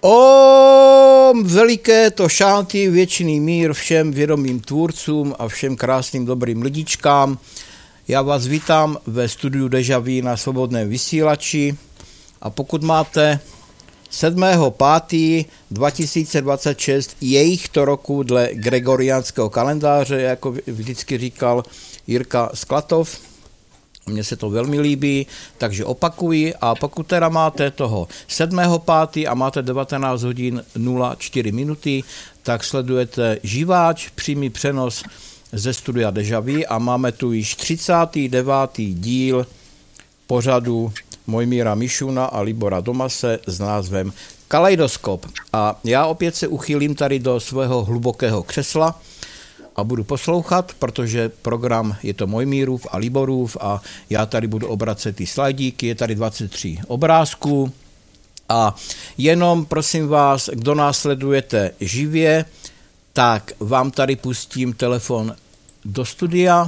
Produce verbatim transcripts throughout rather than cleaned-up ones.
Om veliké to šánty, věčný mír všem vědomým tvůrcům a všem krásným dobrým lidičkám. Já vás vítám ve studiu Deja Vu na svobodném vysílači a pokud máte sedmého pátého dva tisíce dvacet šest jejich roku dle gregoriánského kalendáře, jako vždycky říkal Jirka Sklatov, mně se to velmi líbí, takže opakuji a pokud teda máte toho sedmého pátého a máte devatenáct hodin nula čtyři minuty, tak sledujete živáč, přímý přenos ze studia Deja Vu a máme tu již třicátý devátý díl pořadu Mojmíra Mišuna a Libora Domase s názvem Kaleidoskop. A já opět se uchýlím tady do svého hlubokého křesla a budu poslouchat, protože program je to Mojmírův a Liborův a já tady budu obracet ty slajdíky, je tady dvacet tři obrázků a jenom prosím vás, kdo nás sledujete živě, tak vám tady pustím telefon do studia.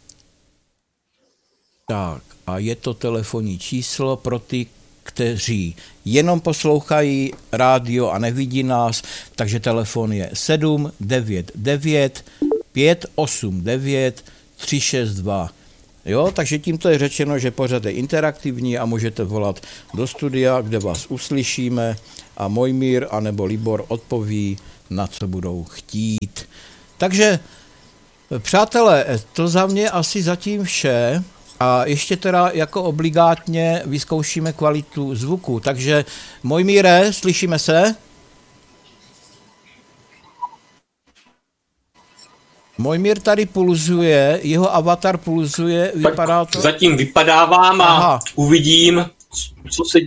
Tak a je to telefonní číslo pro ty, kteří jenom poslouchají rádio a nevidí nás, takže telefon je sedm devět devět pět osm devět tři šest dva. Jo, takže tímto je řečeno, že pořad je interaktivní a můžete volat do studia, kde vás uslyšíme a Mojmír anebo Libor odpoví, na co budou chtít. Takže, přátelé, to za mě asi zatím vše. A ještě teda jako obligátně vyzkoušíme kvalitu zvuku. Takže Mojmíre, slyšíme se? Mojmír tady pulzuje, jeho avatar pulzuje, vypadá to... Zatím vypadávám a Aha. uvidím, co se...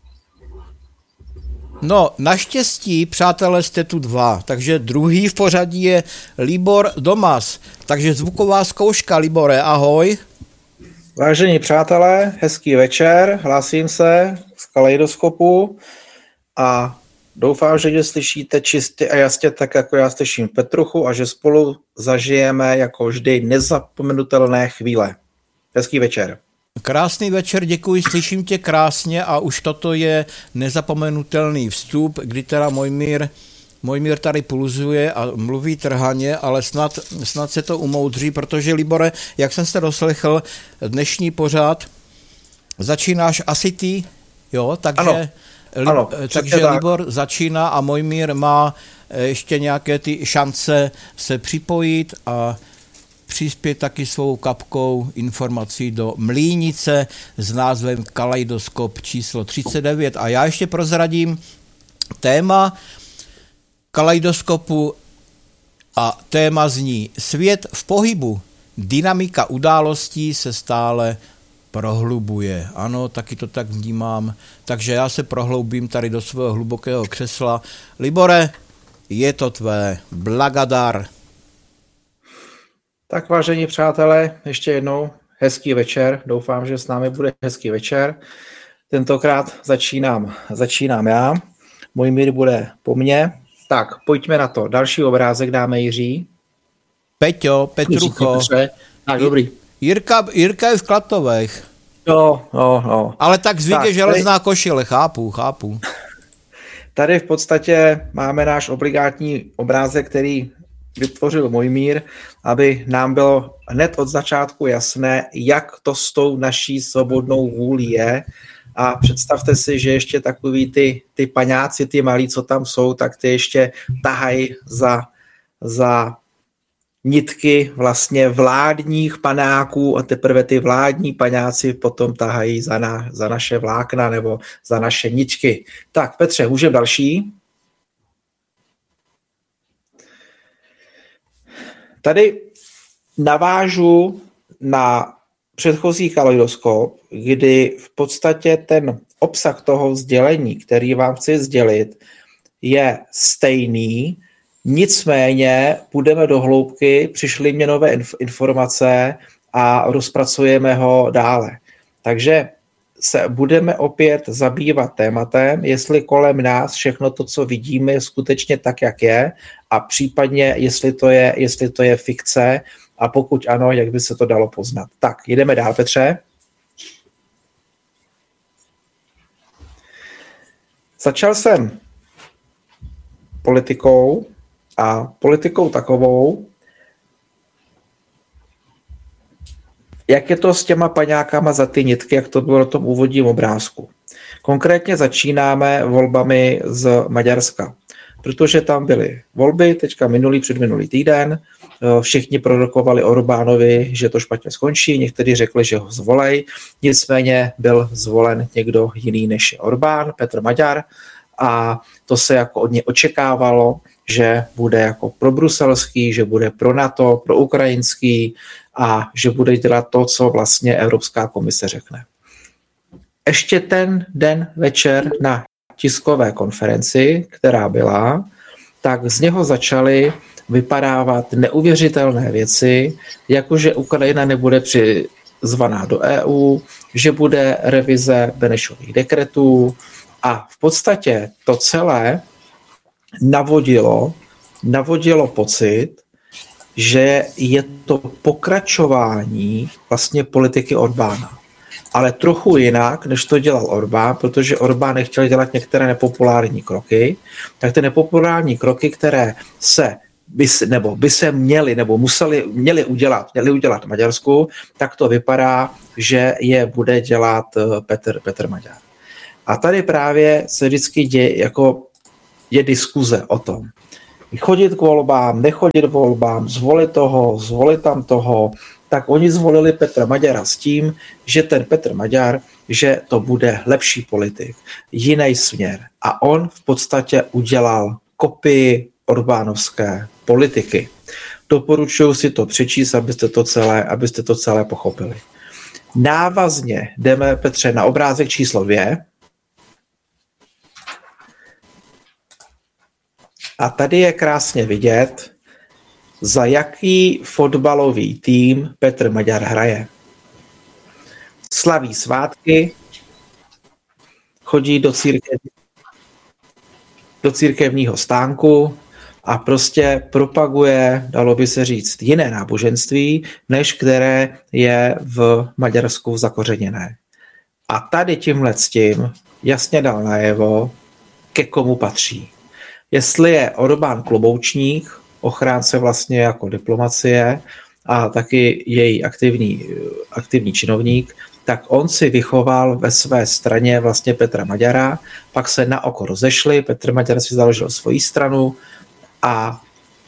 No, naštěstí, přátelé, jste tu dva, takže druhý v pořadí je Libor Domas. Takže zvuková zkouška, Libore, ahoj. Vážení přátelé, hezký večer, hlásím se z Kaleidoskopu a doufám, že mě slyšíte čistě a jasně tak, jako já slyším Petruchu a že spolu zažijeme jako vždy nezapomenutelné chvíle. Hezký večer. Krásný večer, děkuji, slyším tě krásně a už toto je nezapomenutelný vstup, kdy teda Mojmír Mojmír tady pulzuje a mluví trhaně, ale snad, snad se to umoudří, protože Libore, jak jsem se doslechl, dnešní pořad začínáš asi ty, jo, takže, ano, li, ano, takže Libor tak. začíná a Mojmír má ještě nějaké ty šance se připojit a přispět taky svou kapkou informací do mlýnice s názvem Kaleidoskop číslo třicet devět. A já ještě prozradím téma Kaleidoskopu a téma zní Svět v pohybu. Dynamika událostí se stále prohlubuje. Ano, taky to tak vnímám. Takže já se prohloubím tady do svého hlubokého křesla. Libore, je to tvé. Blagadar. Tak vážení přátelé, ještě jednou hezký večer. Doufám, že s námi bude hezký večer. Tentokrát začínám, začínám já. Mojmír bude po mně. Tak, pojďme na to. Další obrázek dáme Jiří. Peťo, Petrucho. Tak, dobrý. Jirka, Jirka je v Klatovech. Jo, jo, jo. Ale tak zvyk je železná košile, chápu, chápu. Tady v podstatě máme náš obligátní obrázek, který vytvořil Mojmír, aby nám bylo hned od začátku jasné, jak to s tou naší svobodnou vůlí je. A představte si, že ještě takový ty, ty paňáci, ty malí, co tam jsou, tak ty ještě tahají za, za nitky vlastně vládních panáků a teprve ty vládní paňáci potom tahají za, na, za naše vlákna nebo za naše nitky. Tak Petře, můžeme další. Tady navážu na předchozí kaleidoskop, kdy v podstatě ten obsah toho sdělení, který vám chci sdělit, je stejný, nicméně půjdeme do hloubky, přišly mě nové informace a rozpracujeme ho dále. Takže se budeme opět zabývat tématem, jestli kolem nás všechno to, co vidíme, je skutečně tak, jak je a případně, jestli to je, jestli to je fikce a pokud ano, jak by se to dalo poznat. Tak, jdeme dál, Petře. Začal jsem politikou a politikou takovou, jak je to s těma paňákama za ty nitky, jak to bylo na tom úvodním obrázku. Konkrétně začínáme volbami z Maďarska, protože tam byly volby, teďka minulý, předminulý týden, všichni prorokovali Orbánovi, že to špatně skončí, někteří řekli, že ho zvolej, nicméně byl zvolen někdo jiný než Orbán, Petr Maďar, a to se jako od něj očekávalo, že bude jako probruselský, že bude pro NATO, pro ukrajinský a že bude dělat to, co vlastně Evropská komise řekne. Ještě ten den večer na tiskové konferenci, která byla, tak z něho začaly vypadávat neuvěřitelné věci, jako že Ukrajina nebude přizvaná do E U, že bude revize Benešových dekretů a v podstatě to celé navodilo, navodilo pocit, že je to pokračování vlastně politiky Orbána. Ale trochu jinak, než to dělal Orbán, protože Orbán nechtěl dělat některé nepopulární kroky, tak ty nepopulární kroky, které se by, nebo by se měly nebo museli měli udělat, měli udělat Maďarsku, tak to vypadá, že je bude dělat Petr, Petr Maďar. A tady právě se vždycky děje, jako je diskuze o tom. Chodit k volbám, nechodit k volbám, zvolit toho, zvolit tam toho, tak oni zvolili Petra Maďara s tím, že ten Petr Maďar, že to bude lepší politik, jiný směr. A on v podstatě udělal kopii orbánovské politiky. Doporučuji si to přečíst, abyste to celé, abyste to celé pochopili. Návazně jdeme, Petře, na obrázek číslo dvě. A tady je krásně vidět, za jaký fotbalový tým Petr Maďar hraje. Slaví svátky, chodí do, církev, do církevního stánku a prostě propaguje, dalo by se říct, jiné náboženství, než které je v Maďarsku zakořeněné. A tady tímhle s tím jasně dal najevo, ke komu patří. Jestli je Orbán kloboučník, ochránce vlastně jako diplomacie a taky její aktivní, aktivní činovník, tak on si vychoval ve své straně vlastně Petra Maďara, pak se na oko rozešli, Petr Maďar si založil svoji stranu a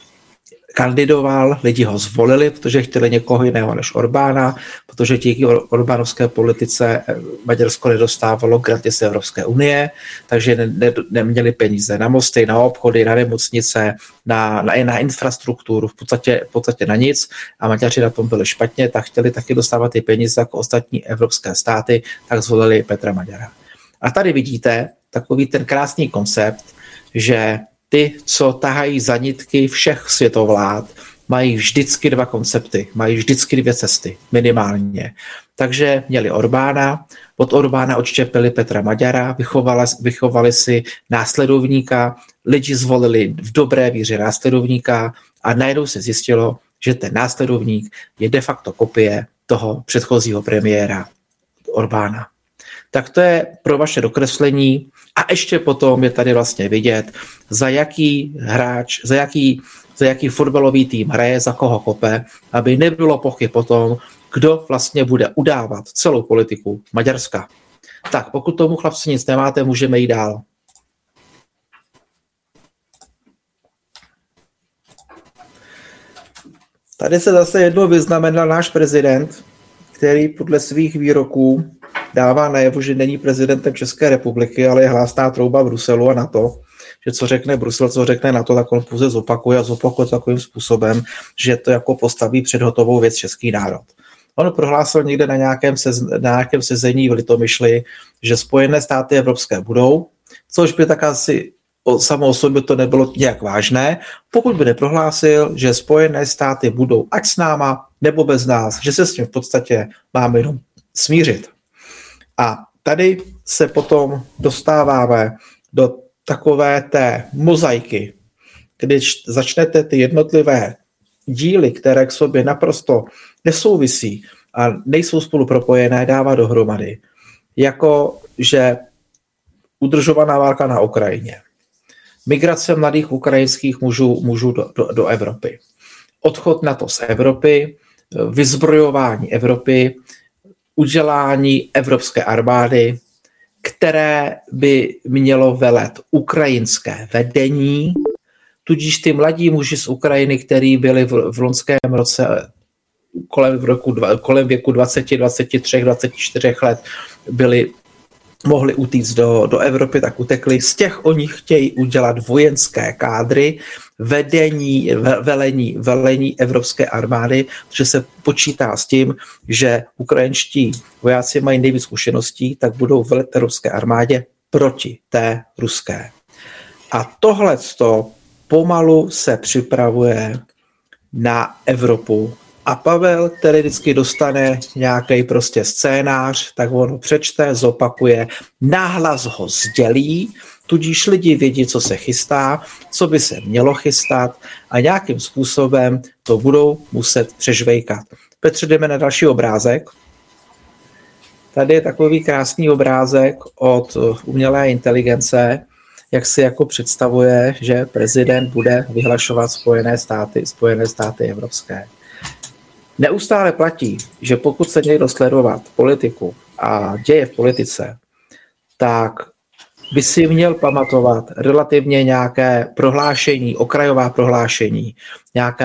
kandidoval, lidi ho zvolili, protože chtěli někoho jiného než Orbána, protože díky orbánovské politice Maďarsko nedostávalo granty z Evropské unie, takže ne, ne, neměli peníze na mosty, na obchody, na nemocnice, na, na, na infrastrukturu, v podstatě, v podstatě na nic a Maďaři na tom byli špatně, tak chtěli taky dostávat ty peníze jako ostatní evropské státy, tak zvolili Petra Maďara. A tady vidíte takový ten krásný koncept, že ty, co tahají za nitky všech světovlád, mají vždycky dva koncepty, mají vždycky dvě cesty, minimálně. Takže měli Orbána, od Orbána odštěpili Petra Maďara, vychovali, vychovali si následovníka, lidi zvolili v dobré víře následovníka a najednou se zjistilo, že ten následovník je de facto kopie toho předchozího premiéra Orbána. Tak to je pro vaše dokreslení. A ještě potom je tady vlastně vidět, za jaký hráč, za jaký, za jaký fotbalový tým hraje, za koho kope, aby nebylo pochyb o tom, kdo vlastně bude udávat celou politiku Maďarska. Tak, pokud tomu chlapci nic nemáte, můžeme jít dál. Tady se zase jednou vyznamenal náš prezident, který podle svých výroků dává najevo, že není prezidentem České republiky, ale je hlásná trouba Bruselu a NATO, že co řekne Brusel, co řekne NATO, tak on pouze zopakuje a zopakuje takovým způsobem, že to jako postaví před hotovou věc český národ. On prohlásil někde na nějakém, sez, na nějakém sezení v Litomyšli, že Spojené státy evropské budou, což by tak asi o, samo o sobě to nebylo nějak vážné, pokud by neprohlásil, že Spojené státy budou ať s náma, nebo bez nás, že se s tím v podstatě máme jenom smířit. A tady se potom dostáváme do takové té mozaiky, když začnete ty jednotlivé díly, které k sobě naprosto nesouvisí a nejsou spolu propojené, dávat dohromady. Jako, že udržovaná válka na Ukrajině, migrace mladých ukrajinských mužů, mužů do, do, do Evropy. Odchod NATO z Evropy, vyzbrojování Evropy, udělání evropské armády, které by mělo velet ukrajinské vedení, tudíž ty mladí muži z Ukrajiny, kteří byli v, v loňském roce kolem, roku, kolem věku dvacet, dvacet tři, dvacet čtyři let, byli, mohli utíct do, do Evropy, tak utekli. Z těch oni chtějí udělat vojenské kádry, vedení, velení, velení evropské armády, protože se počítá s tím, že ukrajinští vojáci mají nejvíc zkušeností, tak budou velet evropské armádě proti té ruské. A tohleto pomalu se připravuje na Evropu. A Pavel, který vždycky dostane nějaký prostě scénář, tak on ho přečte, zopakuje, nahlas ho sdělí, tudíž lidi vědí, co se chystá, co by se mělo chystat a nějakým způsobem to budou muset přežvejkat. Petře, jdeme na další obrázek. Tady je takový krásný obrázek od umělé inteligence, jak si jako představuje, že prezident bude vyhlašovat Spojené státy, Spojené státy evropské. Neustále platí, že pokud se někdo sledovat politiku a děje v politice, tak by si měl pamatovat relativně nějaké prohlášení, okrajová prohlášení, nějaká